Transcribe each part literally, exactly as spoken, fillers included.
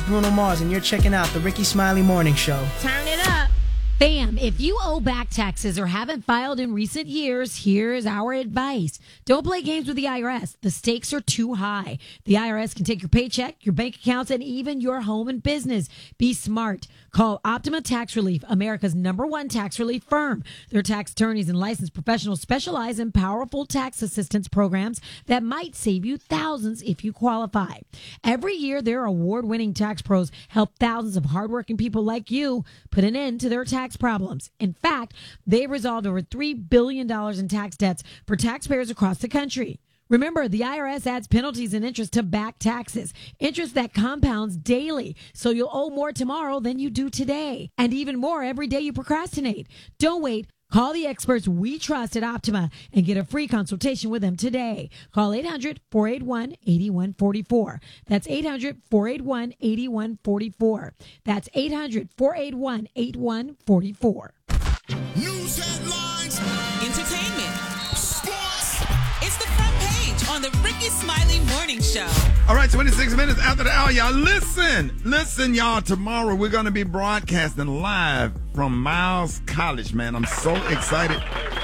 Bruno Mars, and you're checking out the Ricky Smiley Morning Show. Turn it up. Fam, if you owe back taxes or haven't filed in recent years, here's our advice. Don't play games with the I R S. The stakes are too high. The I R S can take your paycheck, your bank accounts, and even your home and business. Be smart. Call Optima Tax Relief, America's number one tax relief firm. Their tax attorneys and licensed professionals specialize in powerful tax assistance programs that might save you thousands if you qualify. Every year, their award-winning tax pros help thousands of hardworking people like you put an end to their tax problems. In fact, they've resolved over three billion dollars in tax debts for taxpayers across the country. Remember, the I R S adds penalties and interest to back taxes, interest that compounds daily, so you'll owe more tomorrow than you do today, and even more every day you procrastinate. Don't wait. Call the experts we trust at Optima and get a free consultation with them today. Call eight hundred, four eight one, eight one four four. That's eight hundred, four eight one, eight one four four. That's eight hundred, four eight one, eight one four four. News headlines, entertainment, sports. It's the front page on the Ricky Smiley Morning Show. All right, twenty-six minutes after the hour, y'all. Listen, listen, y'all. Tomorrow we're going to be broadcasting live from Miles College, man. I'm so excited.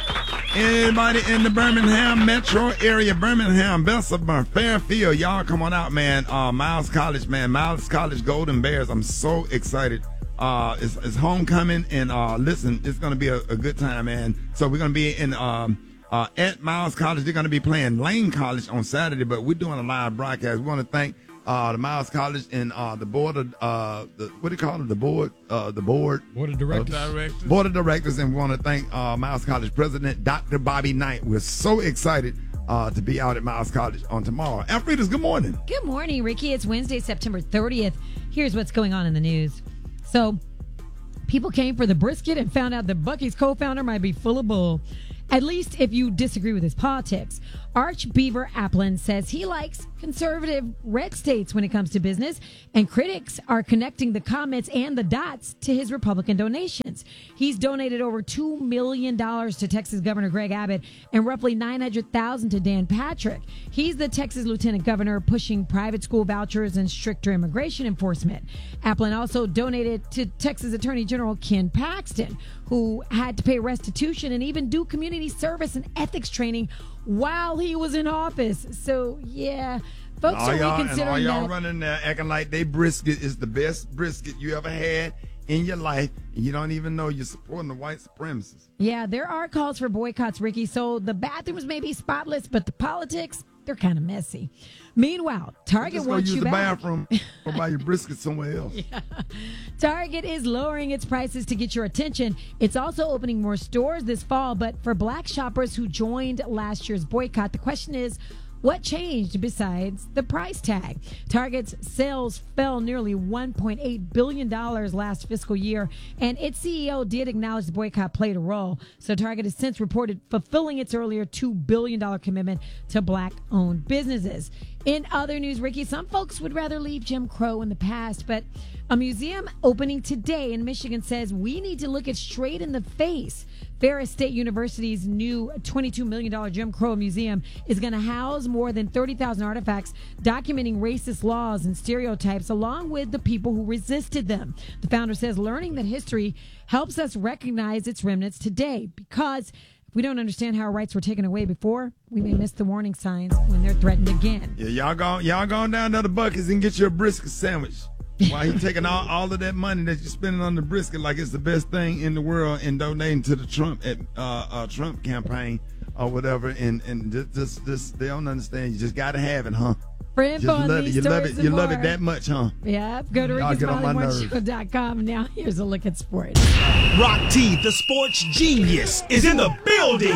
Anybody in the Birmingham metro area, Birmingham, Bessemer, Fairfield, y'all come on out, man. Uh, Miles College, man. Miles College Golden Bears. I'm so excited. Uh, it's, it's homecoming, and uh, listen, it's going to be a, a good time, man. So we're going to be in um, uh, at Miles College. They're going to be playing Lane College on Saturday, but we're doing a live broadcast. We want to thank uh, the Miles College and uh, the board of uh, the what do you call it? The board, uh, the board, board of directors, uh, directors. board of directors, and we want to thank uh, Miles College President Doctor Bobby Knight. We're so excited uh, to be out at Miles College on tomorrow. Alfreda's, good morning. Good morning, Ricky. It's Wednesday, September thirtieth. Here's what's going on in the news. So, people came for the brisket and found out that Buc-ee's co-founder might be full of bull. At least if you disagree with his politics. Arch Beaver Applin says he likes conservative red states when it comes to business, and critics are connecting the comments and the dots to his Republican donations. He's donated over two million dollars to Texas Governor Greg Abbott and roughly nine hundred thousand dollars to Dan Patrick. He's the Texas Lieutenant Governor pushing private school vouchers and stricter immigration enforcement. Applin also donated to Texas Attorney General Ken Paxton, who had to pay restitution and even do community service and ethics training while he was in office. So, yeah, folks all are y'all, reconsidering and all y'all that. running there acting like they brisket is the best brisket you ever had in your life, and you don't even know you're supporting the white supremacists. Yeah, there are calls for boycotts, Ricky. So the bathrooms may be spotless, but the politics, they're kind of messy. Meanwhile, Target Just go wants use you the back. bathroom or buy your brisket somewhere else. Yeah. Target is lowering its prices to get your attention. It's also opening more stores this fall, but for black shoppers who joined last year's boycott, the question is, what changed besides the price tag? Target's sales fell nearly one point eight billion dollars last fiscal year, and its C E O did acknowledge the boycott played a role. So Target has since reported fulfilling its earlier two billion dollars commitment to black-owned businesses. In other news, Ricky, some folks would rather leave Jim Crow in the past, but a museum opening today in Michigan says we need to look it straight in the face. Ferris State University's new twenty-two million dollars Jim Crow Museum is going to house more than thirty thousand artifacts documenting racist laws and stereotypes along with the people who resisted them. The founder says learning that history helps us recognize its remnants today, because if we don't understand how our rights were taken away before, we may miss the warning signs when they're threatened again. Yeah, y'all go, y'all going down to the Buc-ee's and get you a brisket sandwich. While he taking all, all of that money that you're spending on the brisket like it's the best thing in the world and donating to the Trump at, uh, uh, Trump campaign or whatever, and and just, just just they don't understand. You just gotta have it, huh? For info just on love these it. You love stories it. You and love more. it that much, huh? Yeah, go to Y'all ricky get on my smiley nerves. morning show dot com. Now here's a look at sports. Rock T, the sports genius, is in the building.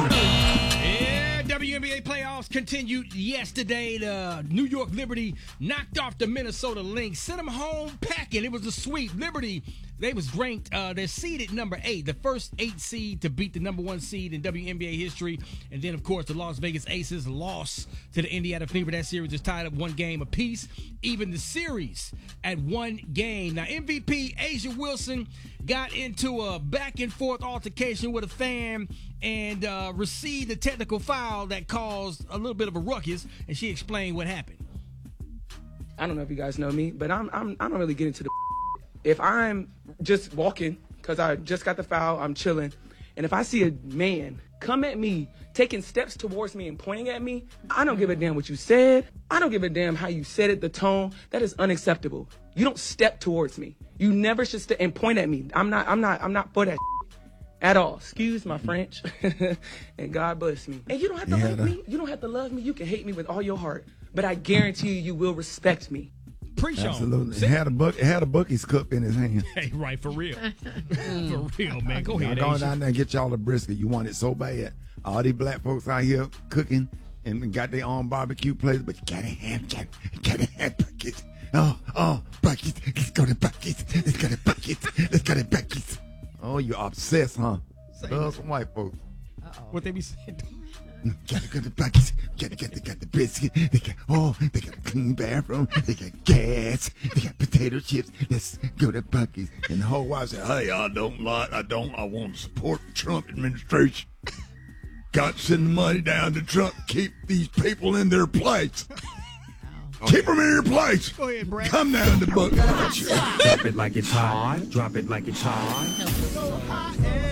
Yeah, W N B A playoffs continued yesterday. The New York Liberty knocked off the Minnesota Lynx, sent them home packing. It was a sweep. Liberty, they was ranked, uh, they're seeded number eight, the first eight seed to beat the number one seed in W N B A history. And then, of course, the Las Vegas Aces lost to the Indiana Fever. That series is tied up one game apiece. Even the series at one game. Now, M V P Asia Wilson got into a back and forth altercation with a fan and uh, received a technical foul that caused a little bit of a ruckus, and she explained what happened. I don't know if you guys know me, but I'm, I'm I don't really get into the. If I'm just walking because I just got the foul, I'm chilling, and if I see a man come at me, taking steps towards me and pointing at me, I don't give a damn what you said. I don't give a damn how you said it, the tone. That is unacceptable. You don't step towards me. You never should step and point at me. I'm not. I'm not. I'm not for that at all. Excuse my French, and God bless me. And you don't have to Yeah, like that- me. You don't have to love me. You can hate me with all your heart, but I guarantee you, you will respect me. Pre-show. Absolutely. It had a book. It had a Buc-ee's cup in his hand. Hey, right, for real. For real, man. Go Now ahead, go Asia. down there and get y'all a brisket. You want it so bad. All these black folks out here cooking and got their own barbecue place, but you gotta have, you gotta have buckets. Oh, oh, buckets. Let's go to buckets. Let's go to buckets. Let's go to buckets. Oh, you obsessed, huh? Love some white folks. What they be saying? Gotta go to buckets. Gotta get they got the biscuit. They got oh, they got a clean bathroom. They got gas. They got potato chips. Let's go to buckets. And the whole wife said, "Hey, I don't like. I don't. I want to support the Trump administration. Got to send the money down to Trump. Keep these people in their place. Keep them in their place. Go ahead, Brad. Come down to buckets." Drop it like it's hot. Drop it like it's hot.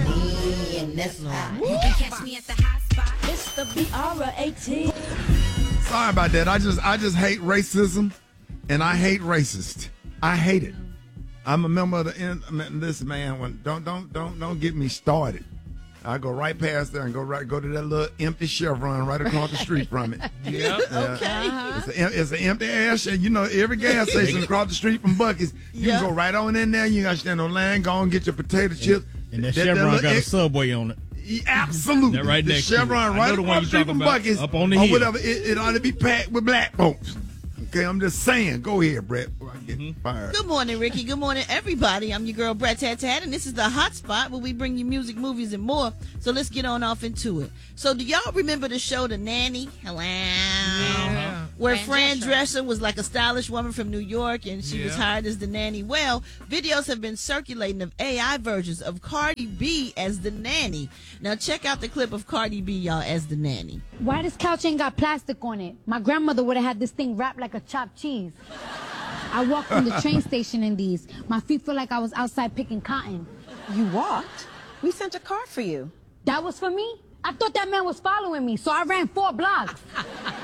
You can catch me at the hot spot. It's the B R eighteen. Sorry about that. I just I just hate racism, and I hate racist. I hate it. I'm a member of the end. This man, when don't don't don't don't get me started. I go right past there and go right go to that little empty Chevron right across the street from it. Yep. Okay. It's, a, it's an empty ass, and you know every gas station across the street from Buc-ee's. You Yeah. can go right on in there. You got to stand on land. Go and get your potato chips. And that, That- that Chevron little got a ex- Subway on it. Yeah, absolutely. That right the next to it. Chevron I right know the one across you the street talking from about, Buc-ee's up on the or hill. whatever. It, it ought to be packed with black folks. Okay, I'm just saying. Go ahead, Brett. Before I get Mm-hmm. fired. Good morning, Ricky. Good morning, everybody. I'm your girl, Brett Tat Tat, and this is the Hot Spot where we bring you music, movies, and more. So let's get on off into it. So do y'all remember the show The Nanny? Hello. Yeah. Where Fran Fran Drescher was like a stylish woman from New York, and she was Yeah. hired as the nanny. Well, videos have been circulating of A I versions of Cardi B as the nanny. Now check out the clip of Cardi B, y'all, as the nanny. Why this couch ain't got plastic on it? My grandmother would have had this thing wrapped like a chopped cheese. I walked from the train station in these. My feet feel like I was outside picking cotton. You walked? We sent a car for you. That was for me? I thought that man was following me, so I ran four blocks.